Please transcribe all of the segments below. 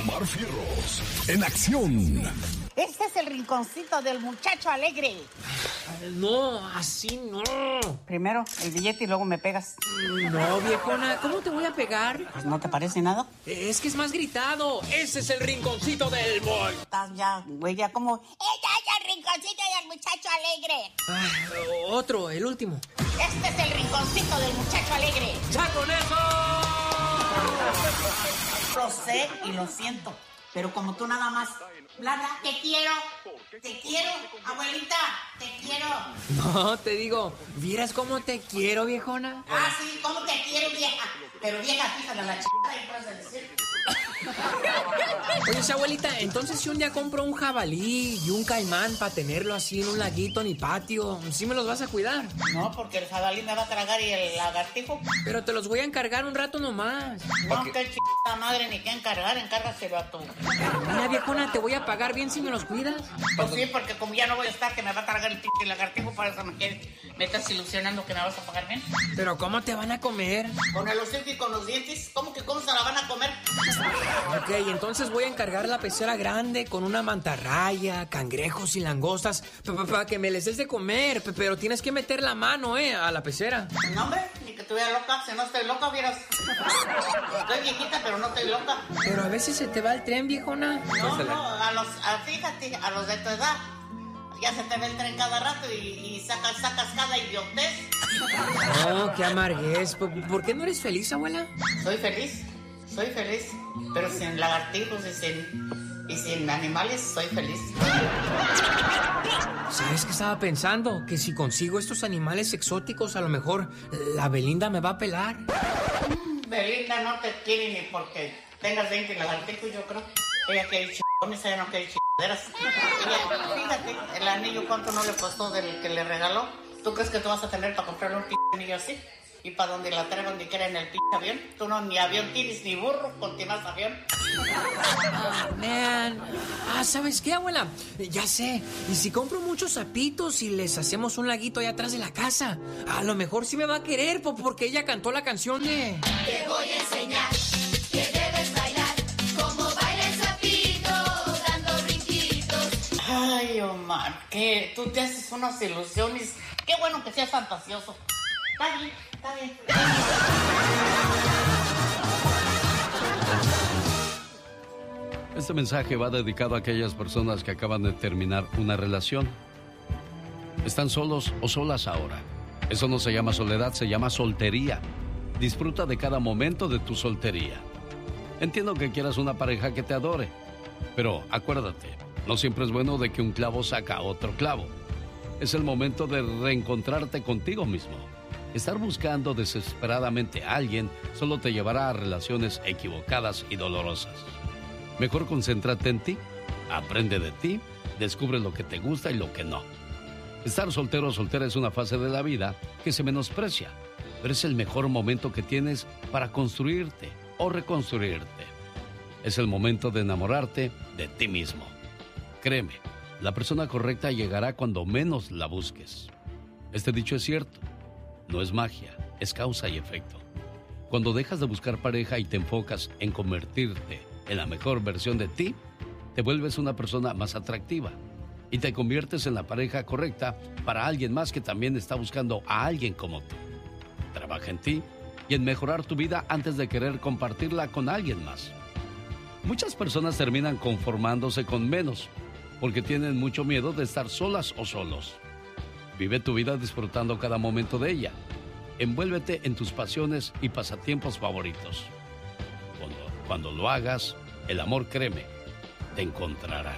Omar Fierros, en acción. Este es el rinconcito del muchacho alegre. No, así no. Primero el billete y luego me pegas. No, viejona, ¿cómo te voy a pegar? Pues, ¿no te parece nada? Es que es más gritado. Ese es el rinconcito del boy. Estás ya, güey, ya como... ¡Ya, el rinconcito del muchacho alegre! Otro, el último. Este es el rinconcito del muchacho alegre. ¡Ya con eso! Lo sé y lo siento, pero como tú nada más... Blanca, te quiero, abuelita, te quiero. No, te digo, ¿vieras cómo te quiero, viejona? Ah, sí, ¿cómo te quiero, vieja? Pero vieja, fíjate a la chica y puedes decir. Oye, abuelita, entonces si un día compro un jabalí y un caimán para tenerlo así en un laguito en mi patio, ¿sí me los vas a cuidar? No, porque el jabalí me va a tragar y el lagartijo. Pero te los voy a encargar un rato nomás. No, qué chiquita madre, ni qué encargar, encárgaselo a tu... Mira, viejona, te voy a pagar bien si me los cuidas. Pues sí, porque como ya no voy a estar, que me va a tragar el pinche lagartijo, por eso me estás ilusionando que me vas a pagar bien. Pero ¿cómo te van a comer? Con el hocico y con los dientes, ¿cómo se la van a comer? Ok, entonces voy a encargar la pecera grande con una mantarraya, cangrejos y langostas para que me les des de comer, pero tienes que meter la mano, a la pecera. No, hombre, ni que estuviera loca, si no estoy loca, vieras. Estoy viejita, pero no estoy loca. Pero a veces se te va el tren, viejona. No, fíjate, a los de tu edad, ya se te ve el tren cada rato y sacas cada idiotez. No, qué amarguez. ¿Por qué no eres feliz, abuela? Soy feliz, pero sin lagartijos y sin animales soy feliz. ¿Sabes qué estaba pensando? Que si consigo estos animales exóticos, a lo mejor la Belinda me va a pelar. Belinda no te quiere ni porque tengas 20 lagartijos, yo creo. Ella quiere chingones, ella no quiere chingaderas. Ella, fíjate, el anillo cuánto no le costó del que le regaló. ¿Tú crees que tú vas a tener para comprarle un anillo así? Y para donde la traigan ni quiera en el avión. Tú no ni avión tienes ni burro, continúas avión. Man. ¿Sabes qué, abuela? Ya sé. ¿Y si compro muchos sapitos y les hacemos un laguito allá atrás de la casa? A lo mejor sí me va a querer, porque ella cantó la canción de... Te voy a enseñar que debes bailar como baila el sapito, dando brinquitos. Ay, Omar, que tú te haces unas ilusiones. Qué bueno que seas fantasioso. Está bien. Este mensaje va dedicado a aquellas personas que acaban de terminar una relación. Están solos o solas ahora. Eso no se llama soledad, se llama soltería. Disfruta de cada momento de tu soltería. Entiendo que quieras una pareja que te adore, pero acuérdate, no siempre es bueno de que un clavo saca otro clavo. Es el momento de reencontrarte contigo mismo. Estar buscando desesperadamente a alguien solo te llevará a relaciones equivocadas y dolorosas. Mejor concéntrate en ti, aprende de ti, descubre lo que te gusta y lo que no. Estar soltero o soltera es una fase de la vida que se menosprecia, pero es el mejor momento que tienes para construirte o reconstruirte. Es el momento de enamorarte de ti mismo. Créeme, la persona correcta llegará cuando menos la busques. Este dicho es cierto. No es magia, es causa y efecto. Cuando dejas de buscar pareja y te enfocas en convertirte en la mejor versión de ti, te vuelves una persona más atractiva y te conviertes en la pareja correcta para alguien más que también está buscando a alguien como tú. Trabaja en ti y en mejorar tu vida antes de querer compartirla con alguien más. Muchas personas terminan conformándose con menos porque tienen mucho miedo de estar solas o solos. Vive tu vida disfrutando cada momento de ella. Envuélvete en tus pasiones y pasatiempos favoritos. Cuando lo hagas, el amor, créeme, te encontrará.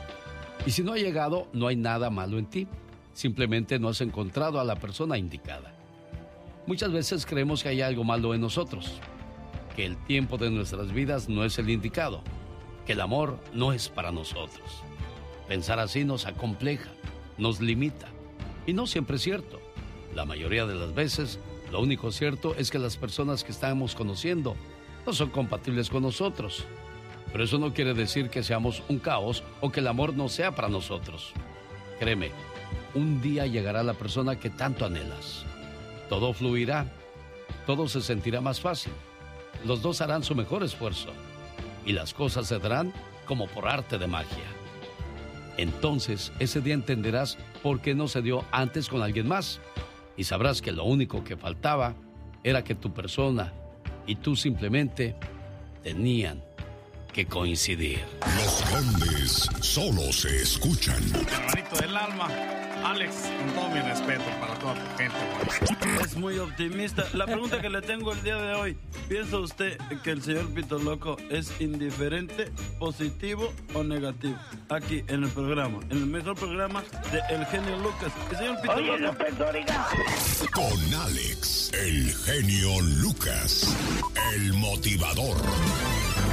Y si no ha llegado, no hay nada malo en ti. Simplemente no has encontrado a la persona indicada. Muchas veces creemos que hay algo malo en nosotros, que el tiempo de nuestras vidas no es el indicado, que el amor no es para nosotros. Pensar así nos acompleja, nos limita. Y no siempre es cierto. La mayoría de las veces, lo único cierto es que las personas que estamos conociendo no son compatibles con nosotros. Pero eso no quiere decir que seamos un caos o que el amor no sea para nosotros. Créeme, un día llegará la persona que tanto anhelas. Todo fluirá, todo se sentirá más fácil. Los dos harán su mejor esfuerzo. y las cosas se darán como por arte de magia. Entonces, ese día entenderás por qué no se dio antes con alguien más y sabrás que lo único que faltaba era que tu persona y tú simplemente tenían que coincidir. Los grandes solo se escuchan. Hermanito del alma, Alex, con todo mi respeto para toda tu gente. Es muy optimista. La pregunta que le tengo el día de hoy, ¿piensa usted que el señor Pito Loco es indiferente, positivo o negativo? Aquí en el programa, en el mejor programa de El Genio Lucas. El señor Pito Loco. Con Alex, el genio Lucas, el motivador.